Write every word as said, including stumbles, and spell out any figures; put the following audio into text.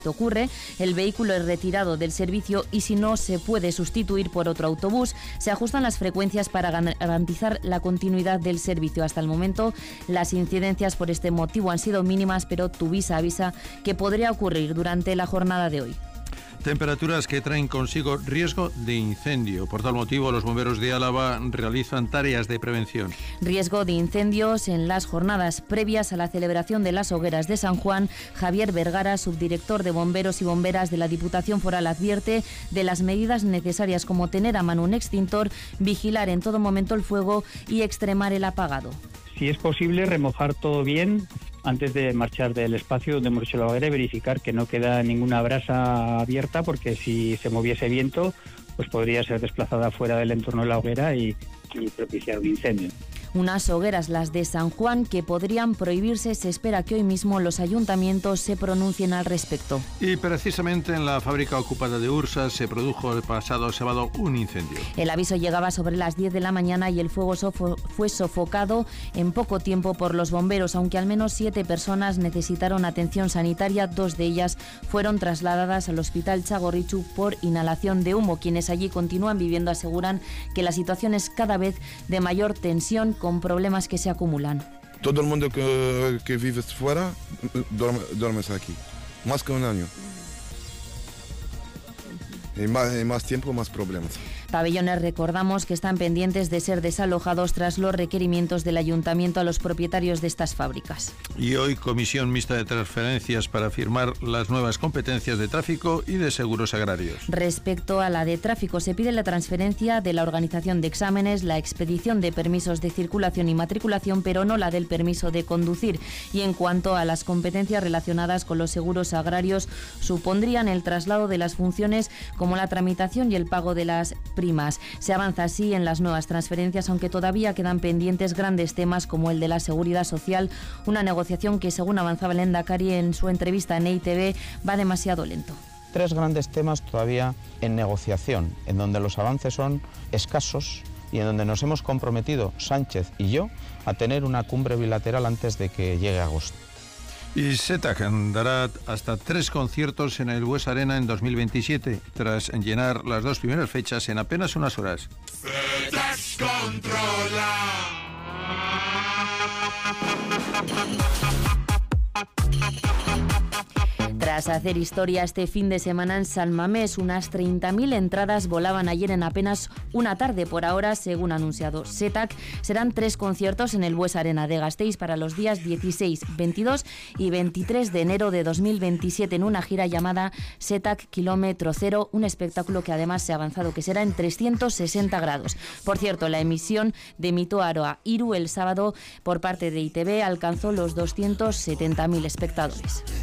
ocurre, el vehículo es retirado del servicio y si no se puede sustituir por otro autobús, se ajustan las frecuencias para garantizar la continuidad del servicio. Hasta el momento, las incidencias por este motivo han sido mínimas, pero Tuvisa avisa que podría ocurrir durante la jornada de hoy. Temperaturas que traen consigo riesgo de incendio. Por tal motivo, los bomberos de Álava realizan tareas de prevención. Riesgo de incendios en las jornadas previas a la celebración de las hogueras de San Juan. Javier Vergara, subdirector de bomberos y bomberas de la Diputación Foral, advierte de las medidas necesarias como tener a mano un extintor, vigilar en todo momento el fuego y extremar el apagado. Si es posible, remojar todo bien antes de marchar del espacio donde hemos hecho la hoguera y verificar que no queda ninguna brasa abierta, porque si se moviese viento, pues podría ser desplazada fuera del entorno de la hoguera y, y propiciar un incendio. Unas hogueras, las de San Juan, que podrían prohibirse. Se espera que hoy mismo los ayuntamientos se pronuncien al respecto. Y precisamente en la fábrica ocupada de Ursa se produjo el pasado sábado un incendio. El aviso llegaba sobre las diez de la mañana y el fuego sofo- fue sofocado en poco tiempo por los bomberos, aunque al menos siete personas necesitaron atención sanitaria. Dos de ellas fueron trasladadas al hospital Txagorritxu por inhalación de humo. Quienes allí continúan viviendo aseguran que la situación es cada vez de mayor tensión, con problemas que se acumulan. Todo el mundo que, que vive fuera duerme, duerme aquí, más que un año. Y más, y más tiempo, más problemas. Pabellones, recordamos, que están pendientes de ser desalojados tras los requerimientos del ayuntamiento a los propietarios de estas fábricas. Y hoy comisión mixta de transferencias para firmar las nuevas competencias de tráfico y de seguros agrarios. Respecto a la de tráfico, se pide la transferencia de la organización de exámenes, la expedición de permisos de circulación y matriculación, pero no la del permiso de conducir. Y en cuanto a las competencias relacionadas con los seguros agrarios, supondrían el traslado de las funciones como la tramitación y el pago de las primas. Se avanza así en las nuevas transferencias, aunque todavía quedan pendientes grandes temas como el de la seguridad social, una negociación que, según avanzaba el Lehendakari en su entrevista en E I Te Be, va demasiado lento. Tres grandes temas todavía en negociación, en donde los avances son escasos y en donde nos hemos comprometido Sánchez y yo a tener una cumbre bilateral antes de que llegue agosto. Y SETAC dará hasta tres conciertos en el Bues Arena en dos mil veintisiete, tras llenar las dos primeras fechas en apenas unas horas. SETAC controla. Tras hacer historia este fin de semana en San Mamés, unas treinta mil entradas volaban ayer en apenas una tarde. Por ahora, según ha anunciado SETAC, serán tres conciertos en el Bues Arena de Gasteiz para los días dieciséis, veintidós y veintitrés de enero de dos mil veintisiete en una gira llamada SETAC Kilómetro Cero, un espectáculo que además se ha avanzado que será en trescientos sesenta grados. Por cierto, la emisión de Mito Aroa Iru el sábado por parte de E I Te Be alcanzó los doscientos setenta mil espectadores.